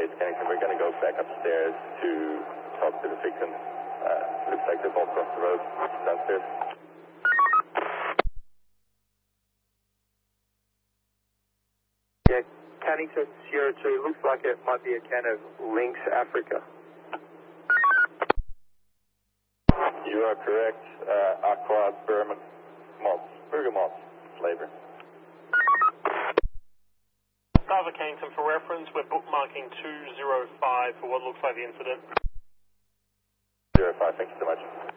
8 Kennington. We're going to go back upstairs to talk to the victim. Looks like they've all crossed the road downstairs. Yeah, Cannington, Sierra 2, looks like it might be a can of Lynx Africa. You are correct. Aqua Berman malts, bergamot flavor. Bravo Cannington, for reference, we're bookmarking 205 for what looks like the incident. 05, thank you so much.